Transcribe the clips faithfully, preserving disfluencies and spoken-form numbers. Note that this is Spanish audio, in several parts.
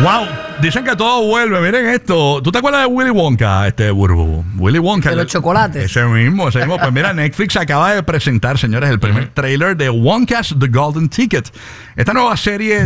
Wow, dicen que todo vuelve. Miren esto. ¿Tú te acuerdas de Willy Wonka, este Burbu? Willy Wonka. De los chocolates. Ese mismo, ese mismo. Pues mira, Netflix acaba de presentar, señores, el primer trailer de Wonka's The Golden Ticket. Esta nueva serie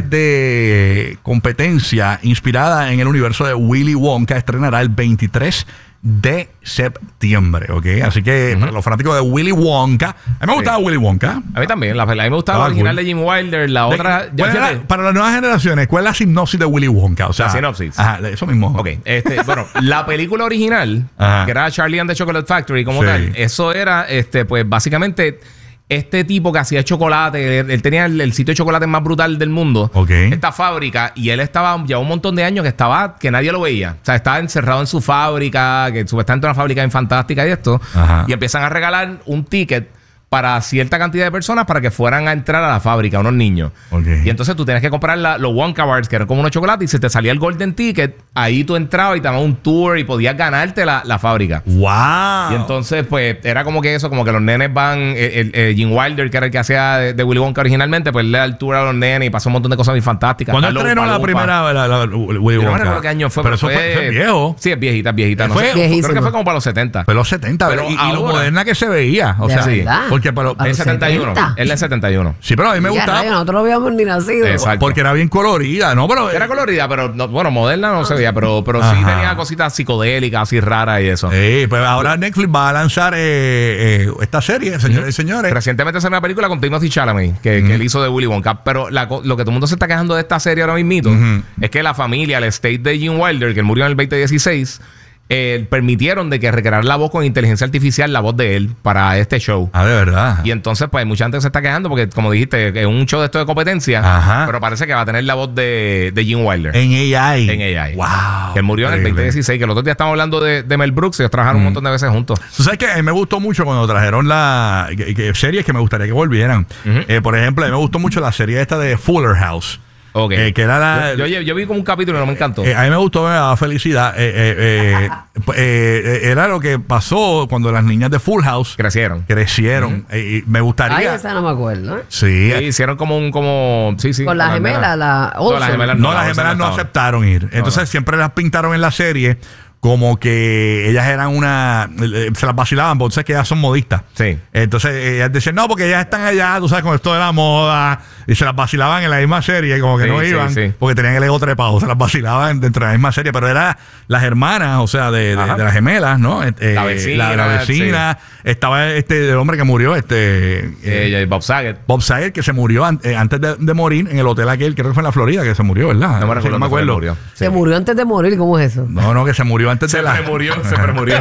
de competencia inspirada en el universo de Willy Wonka estrenará el veintitrés de septiembre, ¿ok? Así que uh-huh. para los fanáticos de Willy Wonka, a mí me gustaba sí. Willy Wonka. A mí también, la, a mí me gustaba la original cool. de Jim Wilder, la de, otra... Ya era, para las nuevas generaciones, ¿cuál es la sinopsis de Willy Wonka? O sea, la sinopsis. Ajá, eso mismo. Ok, este, bueno, la película original, ajá. que era Charlie and the Chocolate Factory como sí. tal, eso era, este, pues básicamente... Este tipo que hacía chocolate, él, él tenía el, el sitio de chocolate más brutal del mundo. Okay. Esta fábrica. Y él estaba ya un montón de años que estaba, que nadie lo veía. O sea, estaba encerrado en su fábrica, que supuestamente una fábrica bien fantástica y esto. Ajá. Y empiezan a regalar un ticket para cierta cantidad de personas para que fueran a entrar a la fábrica, unos niños. Okay. Y entonces tú tenías que comprar la, los Wonka Bars, que eran como unos chocolates, y si te salía el Golden Ticket, ahí tú entrabas y te daban un tour y podías ganarte la, la fábrica. ¡Wow! Y entonces, pues, era como que eso, como que los nenes van... El, el, el Jim Wilder, que era el que hacía de, de Willy Wonka originalmente, pues le da el tour a los nenes y pasó un montón de cosas muy fantásticas. ¿Cuándo estrenó la primera la, la, la, Willy Wonka? Yo no recuerdo qué año fue. Pero, pero eso fue, fue viejo. Sí, es viejita, es viejita. No fue, sé, creo que fue como para los setenta. Pero los setenta. Pero y, y lo moderna que se veía. O sea, sí. Porque para el setenta y uno. Él es setenta y uno. Sí, pero a mí me gustaba. Rayo, nosotros no habíamos ni nacido. Exacto. Porque era bien colorida, ¿no? Pero era colorida, pero no, bueno, moderna no se veía, pero, pero sí tenía cositas psicodélicas, así raras y eso. Sí, pues ahora Netflix va a lanzar eh, eh, esta serie, señores uh-huh. y señores. Recientemente salió una película con Timothée Chalamet, que, uh-huh. que él hizo de Willy Wonka. Pero la, lo que todo el mundo se está quejando de esta serie ahora mismito uh-huh. es que la familia, el estate de Jim Wilder, que él murió en el veinte dieciséis, Eh, permitieron de que recrear la voz con inteligencia artificial, la voz de él, para este show. Ah, de verdad. Y entonces, pues, mucha gente se está quejando porque, como dijiste, es un show de esto de competencia. Ajá. Pero parece que va a tener la voz de, de Jim Wilder. En A I. En A I. Wow. Que él murió increíble. En el veinte dieciséis. Que el otro día estábamos hablando de, de Mel Brooks y ellos trabajaron mm. un montón de veces juntos. ¿Tú sabes qué? A mí me gustó mucho cuando trajeron la que, que, series que me gustaría que volvieran. Uh-huh. Eh, por ejemplo, a mí me gustó mucho la serie esta de Fuller House. Okay. Eh, que era la, yo, yo, yo vi como un capítulo y no me encantó. Eh, a mí me gustó, me daba felicidad. Eh, eh, eh, eh, era lo que pasó cuando las niñas de Full House crecieron. Crecieron. Uh-huh. eh, y me gustaría. Ay, esa no me acuerdo. ¿eh? Sí. sí. Hicieron como un. Como, sí, sí. Con la gemela, la no, las gemelas no, no, las gemelas no aceptaron ir. Entonces no, no. siempre las pintaron en la serie como que ellas eran una... Se las vacilaban, porque que ellas son modistas. Sí. Entonces ellas decían, no, porque ellas están allá, tú sabes, con esto de la moda. Y se las vacilaban en la misma serie, como que sí, no iban, sí, sí. porque tenían el ego trepado. Se las vacilaban dentro de la misma serie. Pero eran las hermanas, o sea, de, de, de las gemelas, ¿no? Eh, la vecina. La, la vecina. Sí. Estaba este el hombre que murió, este... Eh, eh, Bob Saget. Bob Saget, que se murió an eh, antes de, de morir en el hotel aquel, creo que fue en la Florida, que se murió, ¿verdad? No me, sí, no me acuerdo. Murió. Sí. Se murió antes de morir, ¿cómo es eso? No, no, que se murió antes se de la... Se murió, se murió.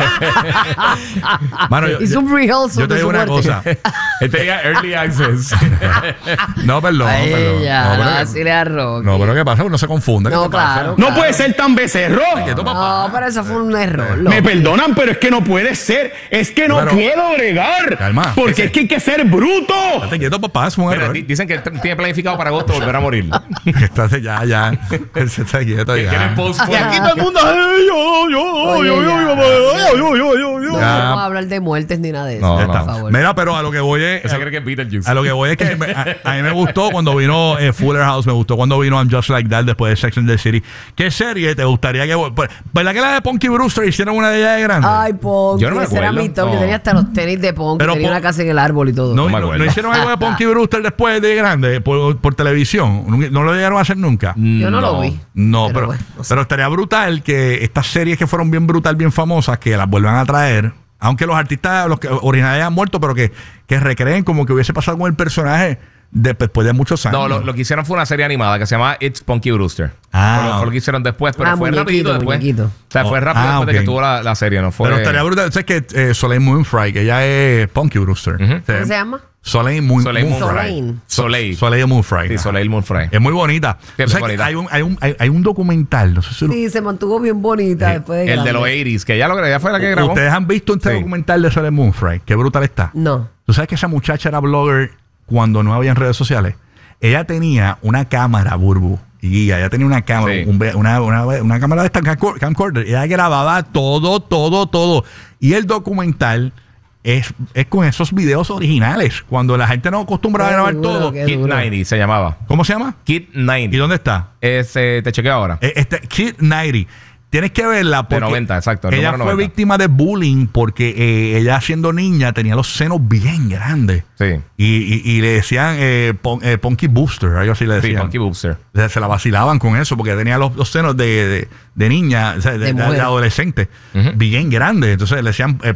Mano, yo, hizo un rehearsal. Yo te digo una cosa. Él tenía early access. No, perdón. Ay, perdón. Ya, no, pero no, así le arrojo. No, pero ¿qué pasa? Uno se confunde. No, claro, No claro. puede ser tan becerro. No, pero eso fue un error. Me perdonan, pero es que no puede ser. Es que no pero, puedo bregar. Calma. Porque ese, es que hay que ser bruto. Estate quieto, papá. Es un Mira, error. Dicen que tiene planificado para agosto volver a morir. Estás ya, ya. Él se está quieto ya. Y aquí todo el mundo. Yo, yo, yo, yo, yo, yo, yo, yo. No vamos a hablar de muertes ni nada de eso. No, no. Por favor. Mira, pero a lo que voy es. Esa cree que es Beetlejuice. A lo que voy es que a, a mí me gustó cuando vino eh, Fuller House, me gustó cuando vino I'm Just Like That después de Sex and the City. ¿Qué serie te gustaría que... ¿Verdad que la de Punky Brewster hicieron una de ellas de grande? Ay, Punky, yo no me ese era mi top. no. Yo tenía hasta los tenis de Punky, pero tenía po- una casa en el árbol y todo. No, no, no, no hicieron algo de Punky Brewster después de grande por, por televisión. No, no lo llegaron a hacer nunca. Yo no, no lo vi. No, pero, pero, bueno, no sé. pero estaría brutal que estas series que fueron bien brutal, bien famosas, que las vuelvan a traer. Aunque los artistas, los que originales hayan muerto, pero que, que recreen como que hubiese pasado con el personaje de, después de muchos años. No, lo, lo que hicieron fue una serie animada que se llama It's Punky Brewster. Ah. Fue lo, fue lo que hicieron después, pero Ah, fue muñequito, rapidito después. muñequito. O sea, fue rápido Ah, después ok. de que tuvo la, la serie, ¿no? Fue... Pero estaría brutal. ¿Sabes que eh, Soleil Moonfry, que ella es Punky Brewster? Uh-huh. ¿Cómo se llama? Soleil, Moon, Soleil Moonfry. Moonfry. Soleil. Soleil Moonfry. Sí, Soleil Moonfry. Es muy bonita. Sí, es O sea, bonita. que Hay, un, hay, un, hay, hay un documental, no sé si lo- Sí, se mantuvo bien bonita Sí. después de El grande. de los ochenta, que ella lo ella fue la que grabó. ¿Ustedes han visto este Sí. documental de Soleil Moonfry? Qué brutal está. No. ¿Tú sabes que esa muchacha era blogger cuando no había redes sociales? Ella tenía una cámara, Burbu y Guía. Ella tenía una cámara, Sí. un, una, una, una cámara de esta camcorder. Ella grababa todo, todo, todo. Y el documental es, es con esos videos originales. Cuando la gente no acostumbraba a Qué grabar duro, todo. qué Kid duro. noventa se llamaba. ¿Cómo se llama? Kid ¿Y noventa. dónde está? Es, eh, te chequeo ahora. Eh, Este, Kid noventa. Tienes que verla porque noventa, exacto, el ella número fue noventa. víctima de bullying porque eh, ella siendo niña tenía los senos bien grandes. Sí. Y, y, y le decían eh, pon- eh, Punky Booster, algo así le Sí, decían. Punky Booster. O sea, se la vacilaban con eso porque tenía los, los senos de, de, de niña, o sea, de, De de- de mujer. adolescente, Ujú. bien grandes. Entonces le decían eh,